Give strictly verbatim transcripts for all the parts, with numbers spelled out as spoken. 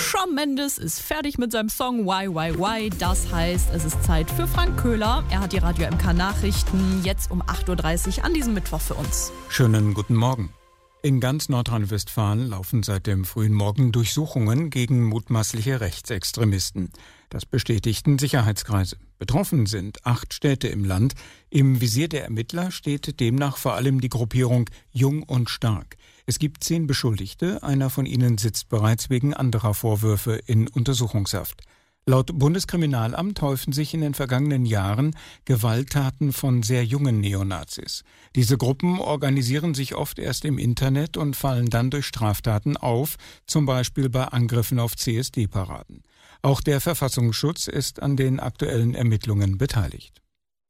Shawn Mendes ist fertig mit seinem Song Why, Why, Why. Das heißt, es ist Zeit für Frank Köhler. Er hat die Radio M K Nachrichten jetzt um acht Uhr dreißig an diesem Mittwoch für uns. Schönen guten Morgen. In ganz Nordrhein-Westfalen laufen seit dem frühen Morgen Durchsuchungen gegen mutmaßliche Rechtsextremisten. Das bestätigten Sicherheitskreise. Betroffen sind acht Städte im Land. Im Visier der Ermittler steht demnach vor allem die Gruppierung Jung und Stark. Es gibt zehn Beschuldigte, einer von ihnen sitzt bereits wegen anderer Vorwürfe in Untersuchungshaft. Laut Bundeskriminalamt häufen sich in den vergangenen Jahren Gewalttaten von sehr jungen Neonazis. Diese Gruppen organisieren sich oft erst im Internet und fallen dann durch Straftaten auf, zum Beispiel bei Angriffen auf C S D-Paraden. Auch der Verfassungsschutz ist an den aktuellen Ermittlungen beteiligt.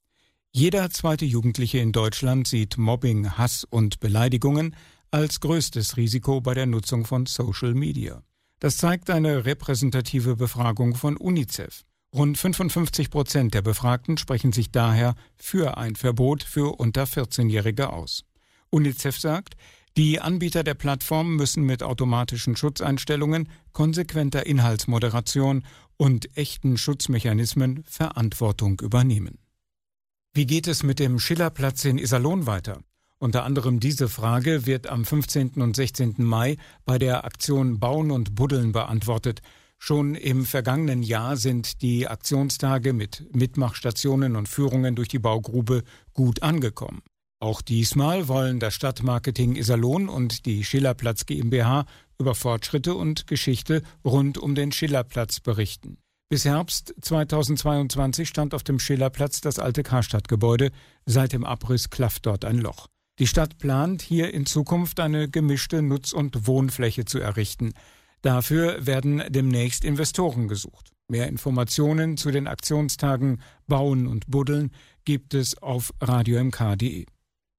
Jeder zweite Jugendliche in Deutschland sieht Mobbing, Hass und Beleidigungen als größtes Risiko bei der Nutzung von Social Media. Das zeigt eine repräsentative Befragung von UNICEF. Rund fünfundfünfzig Prozent der Befragten sprechen sich daher für ein Verbot für unter vierzehnjährige aus. UNICEF sagt, die Anbieter der Plattform müssen mit automatischen Schutzeinstellungen, konsequenter Inhaltsmoderation und echten Schutzmechanismen Verantwortung übernehmen. Wie geht es mit dem Schillerplatz in Iserlohn weiter? Unter anderem diese Frage wird am fünfzehnten und sechzehnten Mai bei der Aktion Bauen und Buddeln beantwortet. Schon im vergangenen Jahr sind die Aktionstage mit Mitmachstationen und Führungen durch die Baugrube gut angekommen. Auch diesmal wollen das Stadtmarketing Iserlohn und die Schillerplatz GmbH über Fortschritte und Geschichte rund um den Schillerplatz berichten. Bis Herbst zweitausendzweiundzwanzig stand auf dem Schillerplatz das alte Karstadt-Gebäude. Seit dem Abriss klafft dort ein Loch. Die Stadt plant, hier in Zukunft eine gemischte Nutz- und Wohnfläche zu errichten. Dafür werden demnächst Investoren gesucht. Mehr Informationen zu den Aktionstagen Bauen und Buddeln gibt es auf radio m k punkt d e.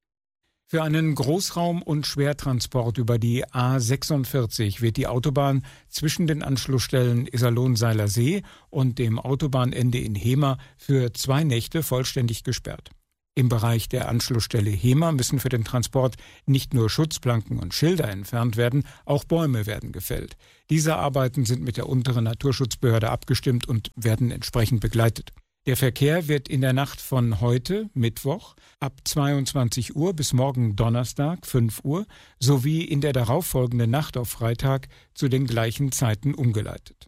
Für einen Großraum- und Schwertransport über die A sechsundvierzig wird die Autobahn zwischen den Anschlussstellen Iserlohn-Seiler See und dem Autobahnende in Hemer für zwei Nächte vollständig gesperrt. Im Bereich der Anschlussstelle Hemer müssen für den Transport nicht nur Schutzplanken und Schilder entfernt werden, auch Bäume werden gefällt. Diese Arbeiten sind mit der unteren Naturschutzbehörde abgestimmt und werden entsprechend begleitet. Der Verkehr wird in der Nacht von heute, Mittwoch, ab zweiundzwanzig Uhr bis morgen Donnerstag, fünf Uhr, sowie in der darauffolgenden Nacht auf Freitag zu den gleichen Zeiten umgeleitet.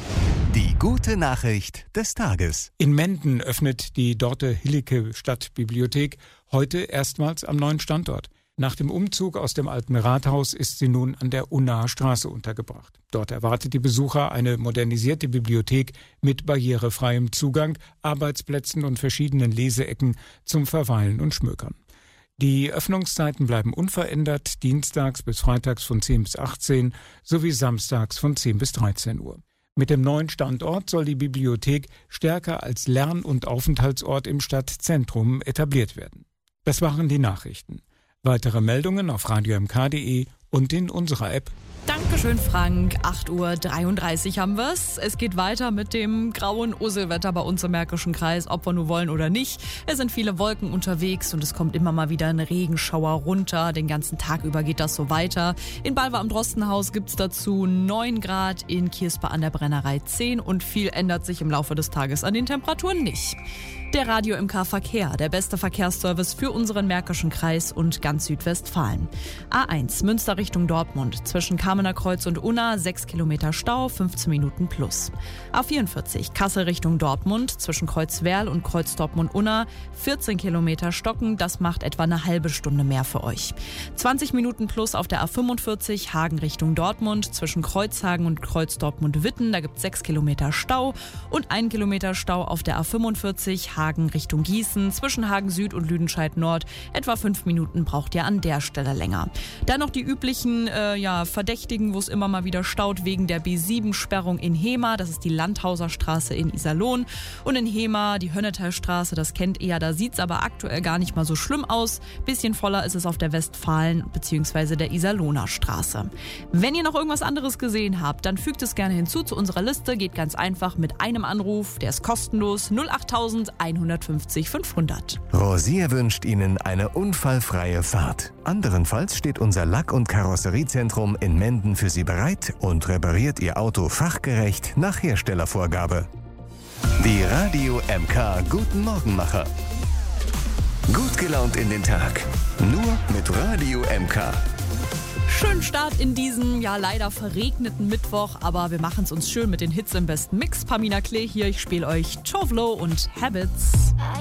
Die gute Nachricht des Tages. In Menden öffnet die Dorte-Hillicke Stadtbibliothek heute erstmals am neuen Standort. Nach dem Umzug aus dem alten Rathaus ist sie nun an der Unnaher Straße untergebracht. Dort erwartet die Besucher eine modernisierte Bibliothek mit barrierefreiem Zugang, Arbeitsplätzen und verschiedenen Leseecken zum Verweilen und Schmökern. Die Öffnungszeiten bleiben unverändert, dienstags bis freitags von zehn bis achtzehn sowie samstags von zehn bis dreizehn Uhr. Mit dem neuen Standort soll die Bibliothek stärker als Lern- und Aufenthaltsort im Stadtzentrum etabliert werden. Das waren die Nachrichten. Weitere Meldungen auf radio m k punkt d e und in unserer App. Dankeschön, Frank. acht Uhr dreiunddreißig haben wir's. Es geht weiter mit dem grauen Usselwetter bei uns im Märkischen Kreis, ob wir nur wollen oder nicht. Es sind viele Wolken unterwegs und es kommt immer mal wieder ein Regenschauer runter. Den ganzen Tag über geht das so weiter. In Balve am Drostenhaus gibt's dazu neun Grad, in Kirspa an der Brennerei zehn und viel ändert sich im Laufe des Tages an den Temperaturen nicht. Der Radio M K Verkehr, der beste Verkehrsservice für unseren Märkischen Kreis und ganz Südwestfalen. A eins, Münster Richtung Dortmund, zwischen Kamener Kreuz und Unna, sechs Kilometer Stau, fünfzehn Minuten plus. A vierundvierzig, Kassel Richtung Dortmund, zwischen Kreuzwerl und Kreuz Dortmund-Unna, vierzehn Kilometer Stocken, das macht etwa eine halbe Stunde mehr für euch. zwanzig Minuten plus auf der A fünfundvierzig, Hagen Richtung Dortmund, zwischen Kreuzhagen und Kreuz Dortmund-Witten, da gibt es sechs Kilometer Stau und ein Kilometer Stau auf der A fünfundvierzig, Hagen Richtung Gießen, zwischen Hagen Süd und Lüdenscheid Nord. Etwa fünf Minuten braucht ihr an der Stelle länger. Dann noch die üblichen äh, ja, Verdächtigen, wo es immer mal wieder staut wegen der B sieben Sperrung in Hemer. Das ist die Landhauser Straße in Iserlohn. Und in Hemer die Hönnetalstraße, das kennt ihr ja. Da sieht es aber aktuell gar nicht mal so schlimm aus. Bisschen voller ist es auf der Westfalen- bzw. der Iserlohner Straße. Wenn ihr noch irgendwas anderes gesehen habt, dann fügt es gerne hinzu zu unserer Liste. Geht ganz einfach mit einem Anruf, der ist kostenlos, null acht eins fünf null fünf hundert. Rosier wünscht Ihnen eine unfallfreie Fahrt. Anderenfalls steht unser Lack- und Karosseriezentrum in Menden Händen für Sie bereit und repariert Ihr Auto fachgerecht nach Herstellervorgabe. Die Radio M K Guten Morgenmacher. Gut gelaunt in den Tag. Nur mit Radio M K. Schönen Start in diesem, ja leider verregneten Mittwoch, aber wir machen es uns schön mit den Hits im besten Mix. Pamina Klee hier, ich spiele euch Chovlo und Habits.